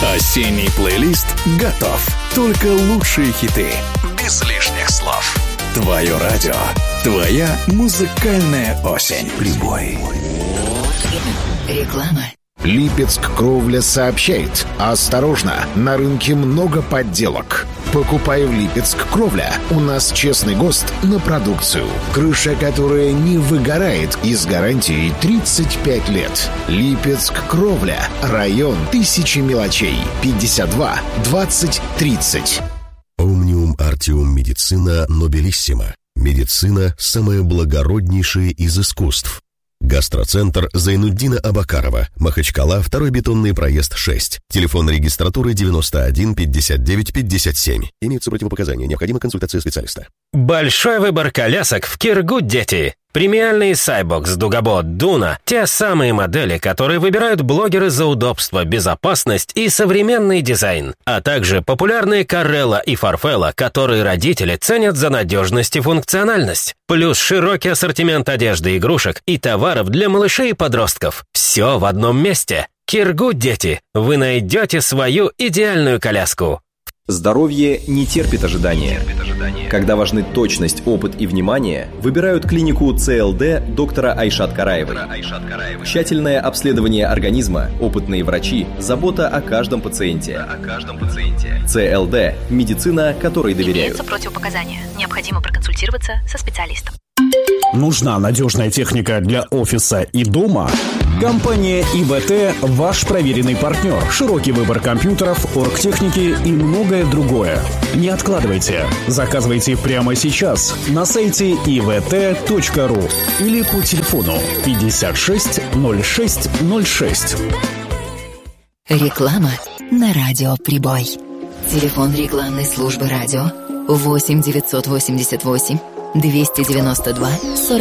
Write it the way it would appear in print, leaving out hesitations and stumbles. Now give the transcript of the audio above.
Осенний плейлист готов. Только лучшие хиты. Без лишних слов. Твое радио. Твоя музыкальная осень. Прибой. Реклама. Липецк Кровля сообщает: осторожно, на рынке много подделок. Покупай в Липецк Кровля. У нас честный ГОСТ на продукцию. Крыша, которая не выгорает, и с гарантией 35 лет. Липецк Кровля. Район 1000 мелочей. 52 20 30. Omnium Artium Медицина Нобелиссима. Медицина – самое благороднейшее из искусств. Гастроцентр Зайнуддина Абакарова, Махачкала, 2-й бетонный проезд 6. Телефон регистратуры 91 59 57. Имеются противопоказания. Необходима консультация специалиста. Большой выбор колясок в Киргуд, дети. Премиальный Сайбокс, Дугабот, Дуна – те самые модели, которые выбирают блогеры за удобство, безопасность и современный дизайн. А также популярные Карелла и Фарфелла, которые родители ценят за надежность и функциональность. Плюс широкий ассортимент одежды и игрушек и товаров для малышей и подростков. Все в одном месте. Киргуд, дети. Вы найдете свою идеальную коляску. Здоровье не терпит ожидания. Когда важны точность, опыт и внимание, выбирают клинику ЦЛД доктора Айшат Караевой. Тщательное обследование организма, опытные врачи, забота о каждом пациенте. ЦЛД – медицина, которой доверяют. Имеются противопоказания. Необходимо проконсультироваться со специалистом. Нужна надежная техника для офиса и дома? Компания ИВТ – ваш проверенный партнер. Широкий выбор компьютеров, оргтехники и многое другое. Не откладывайте. Заказывайте прямо сейчас на сайте ivt.ru или по телефону 56 06 06. Реклама на радио «Прибой». Телефон рекламной службы радио 8 988 292 40.